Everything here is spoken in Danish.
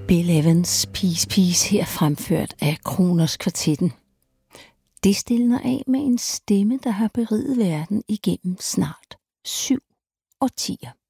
Bill Evans' Peace Peace her fremført af Kroners Kvartetten. Det stilner af med en stemme, der har beriget verden igennem snart 7 årtier.